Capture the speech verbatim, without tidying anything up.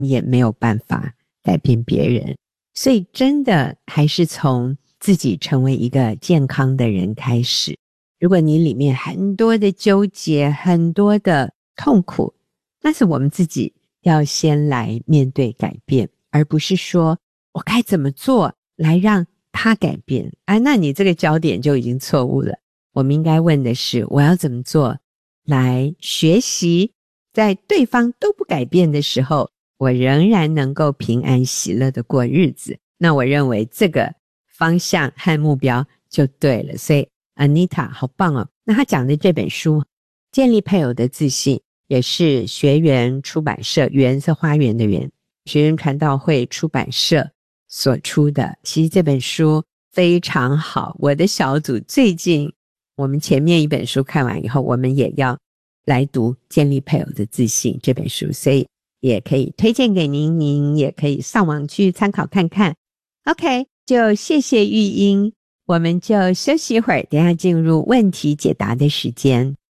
也没有办法改变别人。所以真的还是从自己成为一个健康的人开始。如果你里面很多的纠结，很多的痛苦，那是我们自己要先来面对改变，而不是说我该怎么做来让他改变啊，那你这个焦点就已经错误了。我们应该问的是，我要怎么做来学习在对方都不改变的时候，我仍然能够平安喜乐的过日子。那我认为这个方向和目标就对了。所以 Anita 好棒哦。那她讲的这本书建立配偶的自信，也是学园出版社，园是花园的园，学园传道会出版社所出的。其实这本书非常好，我的小组最近我们前面一本书看完以后，我们也要来读建立配偶的自信这本书，所以也可以推荐给您，您也可以上网去参考看看。 OK， 就谢谢玉英，我们就休息一会儿，等一下进入问题解答的时间。